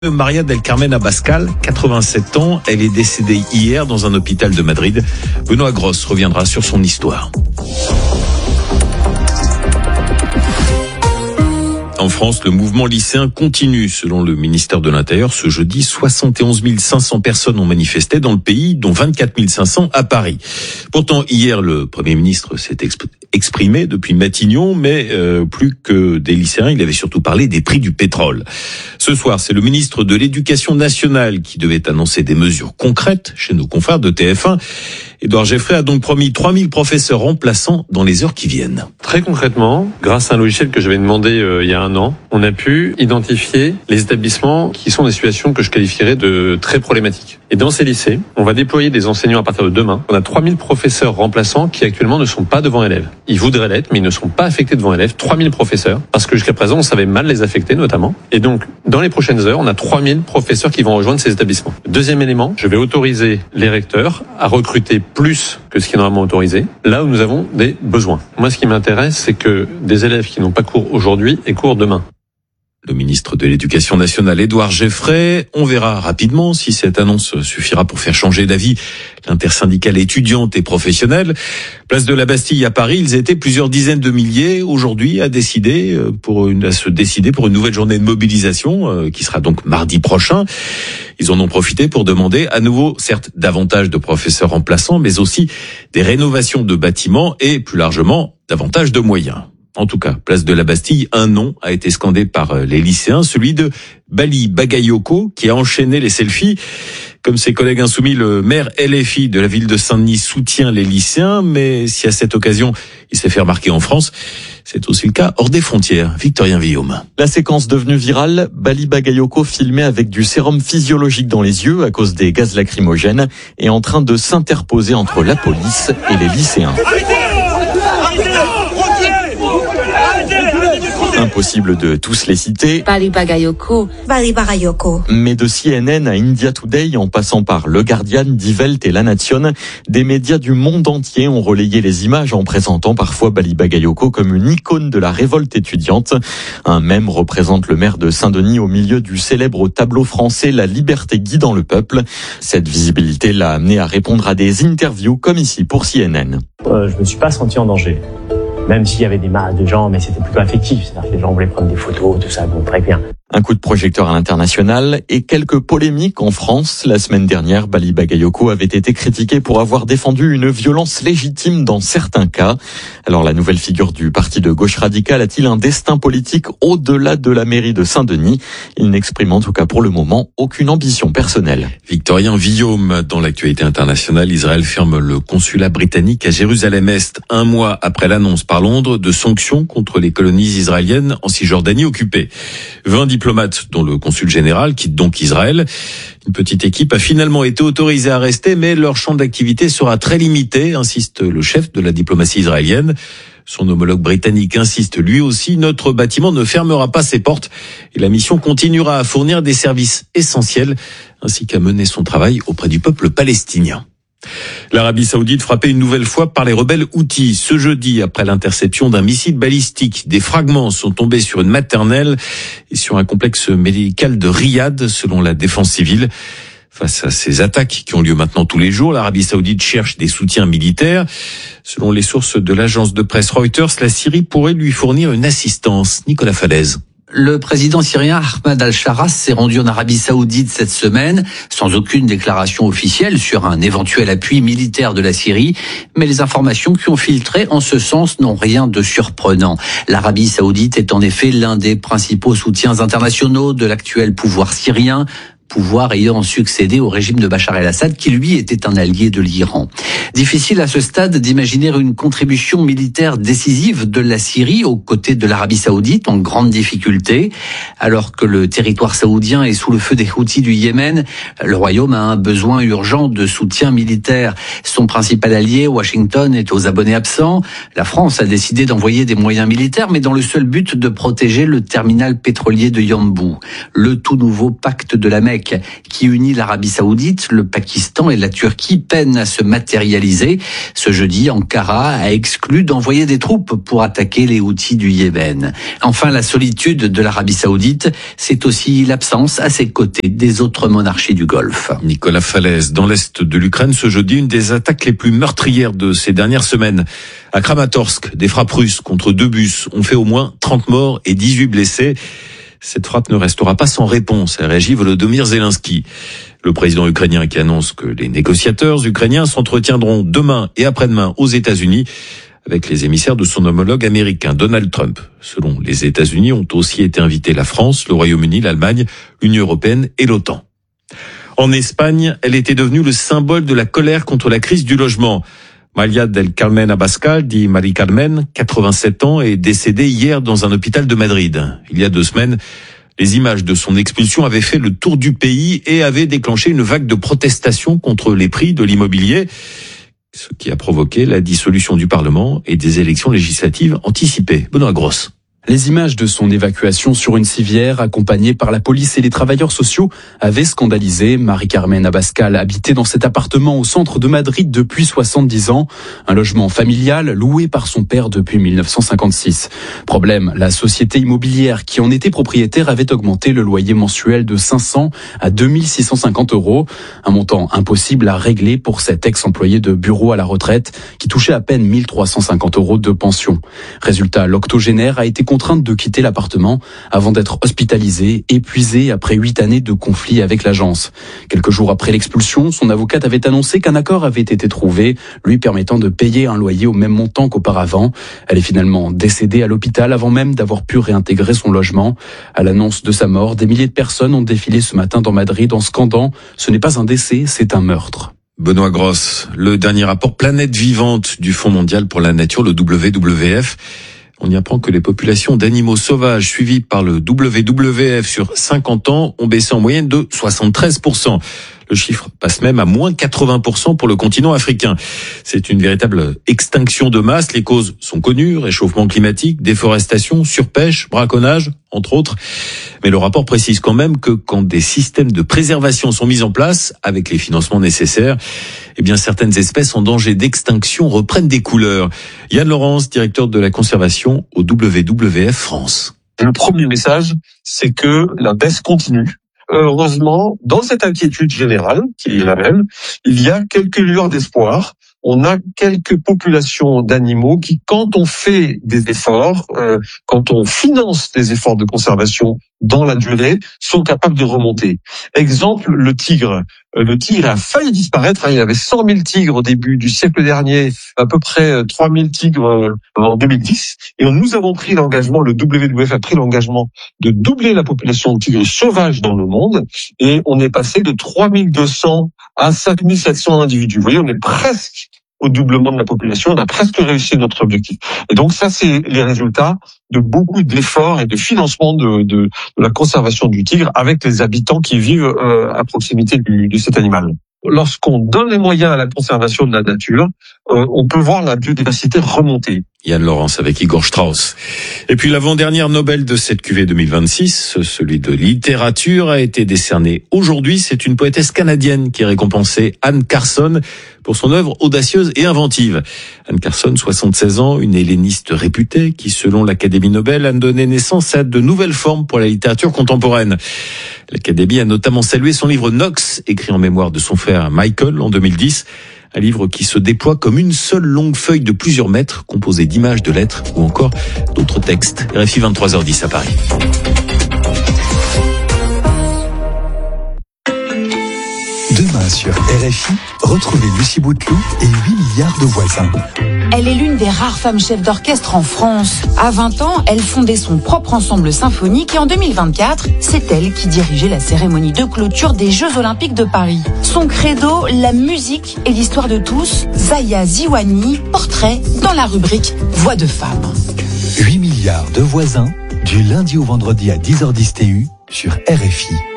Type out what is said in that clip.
Maria del Carmen Abascal, 87 ans, elle est décédée hier dans un hôpital de Madrid. Benoît Gross reviendra sur son histoire. En France, le mouvement lycéen continue. Selon le ministère de l'Intérieur, ce jeudi, 71 500 personnes ont manifesté dans le pays, dont 24 500 à Paris. Pourtant, hier, le Premier ministre s'est exprimé depuis Matignon, mais plus que des lycéens, il avait surtout parlé des prix du pétrole. Ce soir, c'est le ministre de l'Éducation nationale qui devait annoncer des mesures concrètes chez nos confrères de TF1. Édouard Geffray a donc promis 3000 professeurs remplaçants dans les heures qui viennent. Très concrètement, grâce à un logiciel que j'avais demandé il y a un an, on a pu identifier les établissements qui sont des situations que je qualifierais de très problématiques. Et dans ces lycées, on va déployer des enseignants à partir de demain. On a 3000 professeurs remplaçants qui actuellement ne sont pas devant élèves. Ils voudraient l'être, mais ils ne sont pas affectés devant élèves. 3000 professeurs, parce que jusqu'à présent, on savait mal les affecter notamment. Et donc, dans les prochaines heures, on a 3000 professeurs qui vont rejoindre ces établissements. Deuxième élément, je vais autoriser les recteurs à recruter plus que ce qui est normalement autorisé, là où nous avons des besoins. Moi, ce qui m'intéresse, c'est que des élèves qui n'ont pas cours aujourd'hui aient cours demain. Le ministre de l'Éducation nationale, Édouard Geffray. On verra rapidement si cette annonce suffira pour faire changer d'avis l'intersyndicale étudiante et professionnelle. Place de la Bastille à Paris, ils étaient plusieurs dizaines de milliers aujourd'hui à se décider pour une nouvelle journée de mobilisation qui sera donc mardi prochain. Ils en ont profité pour demander à nouveau, certes, davantage de professeurs remplaçants, mais aussi des rénovations de bâtiments et, plus largement, davantage de moyens. En tout cas, place de la Bastille, un nom a été scandé par les lycéens, celui de Bali Bagayoko, qui a enchaîné les selfies. Comme ses collègues insoumis, le maire LFI de la ville de Saint-Denis soutient les lycéens, mais si à cette occasion, il s'est fait remarquer en France, c'est aussi le cas hors des frontières. Victorien Villaume. La séquence devenue virale, Bali Bagayoko filmé avec du sérum physiologique dans les yeux à cause des gaz lacrymogènes est en train de s'interposer entre la police et les lycéens. Impossible de tous les citer. Bali Bagayoko. Bali Bagayoko. Mais de CNN à India Today, en passant par Le Guardian, Die Welt et La Nation, des médias du monde entier ont relayé les images en présentant parfois Bali Bagayoko comme une icône de la révolte étudiante. Un mème représente le maire de Saint-Denis au milieu du célèbre tableau français La liberté guidant le peuple. Cette visibilité l'a amené à répondre à des interviews comme ici pour CNN. Je me suis pas senti en danger. Même s'il y avait des masses de gens, mais c'était plutôt affectif. C'est-à-dire que les gens voulaient prendre des photos, tout ça, bon, très bien. Un coup de projecteur à l'international et quelques polémiques en France. La semaine dernière, Bali Bagayoko avait été critiqué pour avoir défendu une violence légitime dans certains cas. Alors la nouvelle figure du parti de gauche radicale a-t-il un destin politique au-delà de la mairie de Saint-Denis? Il n'exprime en tout cas pour le moment aucune ambition personnelle. Victorien Villaume, dans l'actualité internationale, Israël ferme le consulat britannique à Jérusalem-Est, un mois après l'annonce par Londres de sanctions contre les colonies israéliennes en Cisjordanie occupée. 20 diplomates, dont le consul général, quittent donc Israël. Une petite équipe a finalement été autorisée à rester, mais leur champ d'activité sera très limité, insiste le chef de la diplomatie israélienne. Son homologue britannique insiste lui aussi, notre bâtiment ne fermera pas ses portes et la mission continuera à fournir des services essentiels ainsi qu'à mener son travail auprès du peuple palestinien. L'Arabie Saoudite frappée une nouvelle fois par les rebelles Houthis. Ce jeudi, après l'interception d'un missile balistique, des fragments sont tombés sur une maternelle et sur un complexe médical de Riyad, selon la défense civile. Face à ces attaques qui ont lieu maintenant tous les jours, l'Arabie Saoudite cherche des soutiens militaires. Selon les sources de l'agence de presse Reuters, la Syrie pourrait lui fournir une assistance. Nicolas Falaise. Le président syrien Ahmad al-Sharas s'est rendu en Arabie Saoudite cette semaine, sans aucune déclaration officielle sur un éventuel appui militaire de la Syrie, mais les informations qui ont filtré en ce sens n'ont rien de surprenant. L'Arabie Saoudite est en effet l'un des principaux soutiens internationaux de l'actuel pouvoir syrien, pouvoir ayant succédé au régime de Bachar el-Assad, qui lui était un allié de l'Iran. Difficile à ce stade d'imaginer une contribution militaire décisive de la Syrie aux côtés de l'Arabie Saoudite, en grande difficulté. Alors que le territoire saoudien est sous le feu des Houthis du Yémen, le Royaume a un besoin urgent de soutien militaire. Son principal allié, Washington, est aux abonnés absents. La France a décidé d'envoyer des moyens militaires, mais dans le seul but de protéger le terminal pétrolier de Yanbu. Le tout nouveau pacte de la Mecque échec qui unit l'Arabie Saoudite, le Pakistan et la Turquie peine à se matérialiser. Ce jeudi, Ankara a exclu d'envoyer des troupes pour attaquer les Houthis du Yémen. Enfin, la solitude de l'Arabie Saoudite, c'est aussi l'absence à ses côtés des autres monarchies du Golfe. Nicolas Falaise, dans l'est de l'Ukraine, ce jeudi, une des attaques les plus meurtrières de ces dernières semaines. À Kramatorsk, des frappes russes contre 2 bus ont fait au moins 30 morts et 18 blessés. Cette frappe ne restera pas sans réponse, a réagi Volodymyr Zelensky. Le président ukrainien qui annonce que les négociateurs ukrainiens s'entretiendront demain et après-demain aux États-Unis avec les émissaires de son homologue américain Donald Trump. Selon les États-Unis, ont aussi été invités la France, le Royaume-Uni, l'Allemagne, l'Union européenne et l'OTAN. En Espagne, elle était devenue le symbole de la colère contre la crise du logement. María del Carmen Abascal, dit Marie Carmen, 87 ans, est décédée hier dans un hôpital de Madrid. Il y a 2 semaines, les images de son expulsion avaient fait le tour du pays et avaient déclenché une vague de protestations contre les prix de l'immobilier, ce qui a provoqué la dissolution du Parlement et des élections législatives anticipées. Benoît Grosse. Les images de son évacuation sur une civière, accompagnée par la police et les travailleurs sociaux, avaient scandalisé. Marie-Carmen Abascal habitait dans cet appartement au centre de Madrid depuis 70 ans. Un logement familial loué par son père depuis 1956. Problème, la société immobilière qui en était propriétaire avait augmenté le loyer mensuel de 500 à 2650 €. Un montant impossible à régler pour cet ex-employé de bureau à la retraite qui touchait à peine 1350 € de pension. Résultat, l'octogénaire a été contrainte de quitter l'appartement avant d'être hospitalisée, épuisée après 8 années de conflit avec l'agence. Quelques jours après l'expulsion, son avocate avait annoncé qu'un accord avait été trouvé, lui permettant de payer un loyer au même montant qu'auparavant. Elle est finalement décédée à l'hôpital avant même d'avoir pu réintégrer son logement. À l'annonce de sa mort, des milliers de personnes ont défilé ce matin dans Madrid en scandant « Ce n'est pas un décès, c'est un meurtre ». Benoît Grosse, le dernier rapport Planète Vivante du Fonds mondial pour la nature, le WWF. On y apprend que les populations d'animaux sauvages suivies par le WWF sur 50 ans ont baissé en moyenne de 73%. Le chiffre passe même à moins 80% pour le continent africain. C'est une véritable extinction de masse. Les causes sont connues, réchauffement climatique, déforestation, surpêche, braconnage, entre autres. Mais le rapport précise quand même que quand des systèmes de préservation sont mis en place, avec les financements nécessaires, eh bien certaines espèces en danger d'extinction reprennent des couleurs. Yann Laurence, directeur de la conservation au WWF France. Le premier message, c'est que la baisse continue. Heureusement, dans cette inquiétude générale, qui est la même, il y a quelques lueurs d'espoir. On a quelques populations d'animaux qui, quand on fait des efforts, quand on finance des efforts de conservation dans la durée, sont capables de remonter. Exemple, le tigre. Le tigre a failli disparaître. Il y avait 100 000 tigres au début du siècle dernier, à peu près 3 000 tigres en 2010. Et nous avons pris l'engagement, le WWF a pris l'engagement de doubler la population de tigres sauvages dans le monde. Et on est passé de 3 200 à 5 700 individus. Vous voyez, on est presque au doublement de la population, on a presque réussi notre objectif. Et donc ça, c'est les résultats de beaucoup d'efforts et de financement de la conservation du tigre avec les habitants qui vivent à proximité de cet animal. Lorsqu'on donne les moyens à la conservation de la nature, on peut voir la biodiversité remonter. Yann Laurence avec Igor Strauss. Et puis l'avant-dernière Nobel de cette cuvée 2026, celui de littérature, a été décerné aujourd'hui. C'est une poétesse canadienne qui est récompensée, Anne Carson, pour son œuvre audacieuse et inventive. Anne Carson, 76 ans, une helléniste réputée qui, selon l'Académie Nobel, a donné naissance à de nouvelles formes pour la littérature contemporaine. L'Académie a notamment salué son livre Nox, écrit en mémoire de son frère Michael en 2010. Un livre qui se déploie comme une seule longue feuille de plusieurs mètres, composée d'images, de lettres ou encore d'autres textes. RFI 23h10 à Paris. Demain sur RFI, retrouvez Lucie Bouteloup et 8 milliards de voisins. Elle est l'une des rares femmes chefs d'orchestre en France. À 20 ans, elle fondait son propre ensemble symphonique et en 2024, c'est elle qui dirigeait la cérémonie de clôture des Jeux Olympiques de Paris. Son credo, la musique et l'histoire de tous, Zaya Ziwani, portrait dans la rubrique Voix de femme. 8 milliards de voisins, du lundi au vendredi à 10h10 TU sur RFI.